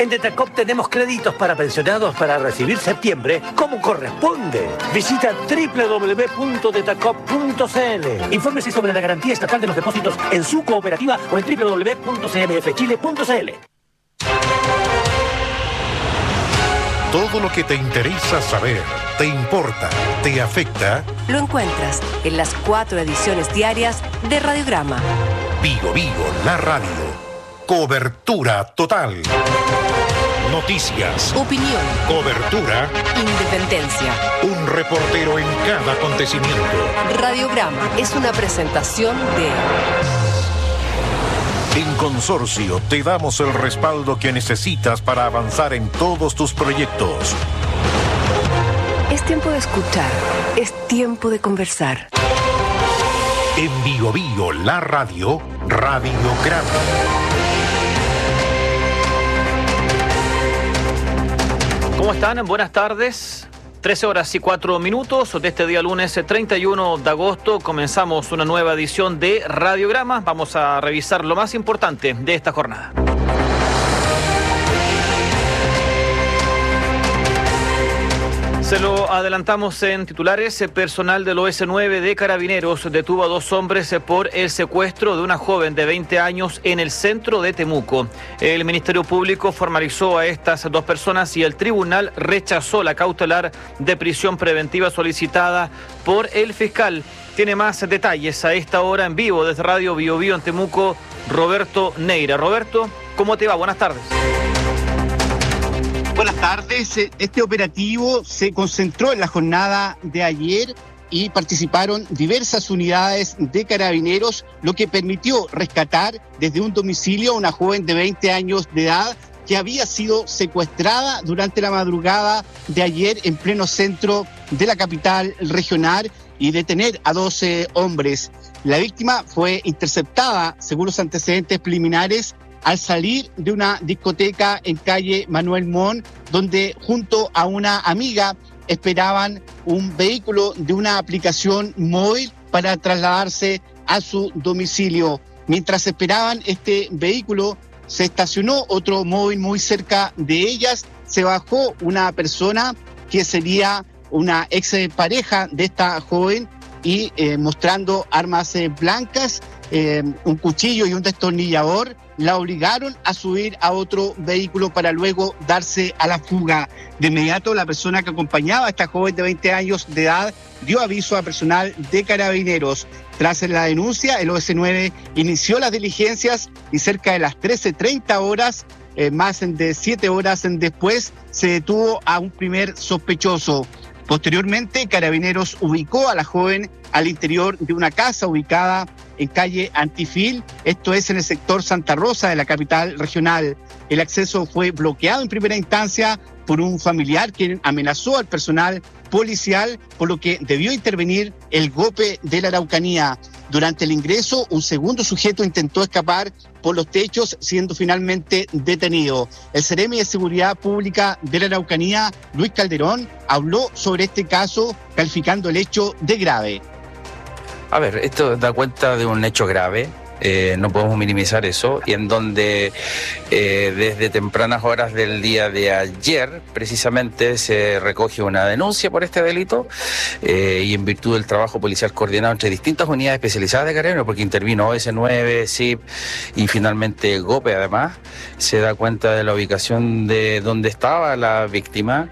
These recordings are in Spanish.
En Detacop tenemos créditos para pensionados para recibir septiembre como corresponde. Visita www.detacop.cl. Infórmese sobre la garantía estatal de los depósitos en su cooperativa o en www.cmfchile.cl. Todo lo que te interesa saber, te importa, te afecta, lo encuentras en las 4 ediciones diarias de Radiograma. Vigo Vigo, la radio. Cobertura total. Noticias. Opinión. Cobertura. Independencia. Un reportero en cada acontecimiento. Radiograma es una presentación de... En Consorcio te damos el respaldo que necesitas para avanzar en todos tus proyectos. Es tiempo de escuchar, es tiempo de conversar. En Vigo Vigo, la radio, Radiograma. ¿Cómo están? Buenas tardes. 13:04 de este día lunes 31 de agosto. Comenzamos una nueva edición de Radiograma. Vamos a revisar lo más importante de esta jornada. Se lo adelantamos en titulares. Personal del OS9 de Carabineros detuvo a 2 hombres por el secuestro de una joven de 20 años en el centro de Temuco. El Ministerio Público formalizó a estas 2 personas y el tribunal rechazó la cautelar de prisión preventiva solicitada por el fiscal. Tiene más detalles a esta hora en vivo desde Radio Bio Bio en Temuco, Roberto Neira. Roberto, ¿cómo te va? Buenas tardes. Buenas tardes. Este operativo se concentró en la jornada de ayer y participaron diversas unidades de Carabineros, lo que permitió rescatar desde un domicilio a una joven de 20 años de edad que había sido secuestrada durante la madrugada de ayer en pleno centro de la capital regional y detener a 12 hombres. La víctima fue interceptada, según los antecedentes preliminares, al salir de una discoteca en calle Manuel Montt, donde junto a una amiga esperaban un vehículo de una aplicación móvil para trasladarse a su domicilio. Mientras esperaban este vehículo, se estacionó otro móvil muy cerca de ellas, se bajó una persona que sería una ex pareja de esta joven y mostrando armas blancas, un cuchillo y un destornillador, la obligaron a subir a otro vehículo para luego darse a la fuga. De inmediato, la persona que acompañaba a esta joven de 20 años de edad dio aviso a personal de Carabineros. Tras la denuncia, el OS9 inició las diligencias y cerca de las 13:30 horas, más de 7 horas después, se detuvo a un primer sospechoso. Posteriormente, Carabineros ubicó a la joven al interior de una casa ubicada en calle Antifil, esto es en el sector Santa Rosa de la capital regional. El acceso fue bloqueado en primera instancia por un familiar quien amenazó al personal policial, por lo que debió intervenir el GOPE de la Araucanía. Durante el ingreso, un segundo sujeto intentó escapar por los techos, siendo finalmente detenido. El Seremi de Seguridad Pública de la Araucanía, Luis Calderón, habló sobre este caso, calificando el hecho de grave. A ver, esto da cuenta de un hecho grave, no podemos minimizar eso, y en donde desde tempranas horas del día de ayer precisamente se recoge una denuncia por este delito y en virtud del trabajo policial coordinado entre distintas unidades especializadas de Carabineros, porque intervino OS9, SIP y finalmente GOPE, además se da cuenta de la ubicación de donde estaba la víctima.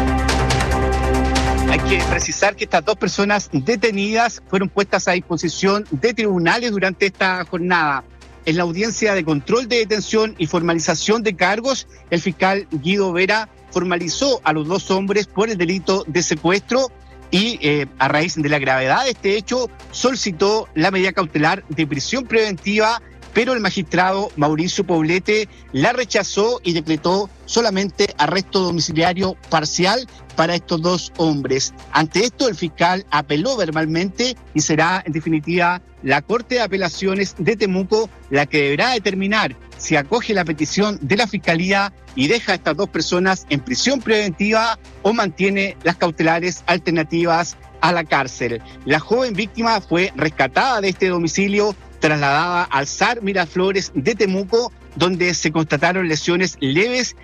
Hay que precisar que estas 2 personas detenidas fueron puestas a disposición de tribunales durante esta jornada. En la audiencia de control de detención y formalización de cargos, el fiscal Guido Vera formalizó a los 2 hombres por el delito de secuestro y a raíz de la gravedad de este hecho solicitó la medida cautelar de prisión preventiva, pero el magistrado Mauricio Poblete la rechazó y decretó solamente arresto domiciliario parcial para estos 2 hombres. Ante esto, el fiscal apeló verbalmente y será, en definitiva, la Corte de Apelaciones de Temuco la que deberá determinar si acoge la petición de la Fiscalía y deja a estas 2 personas en prisión preventiva o mantiene las cautelares alternativas a la cárcel. La joven víctima fue rescatada de este domicilio, trasladada al SAR Miraflores de Temuco, donde se constataron lesiones leves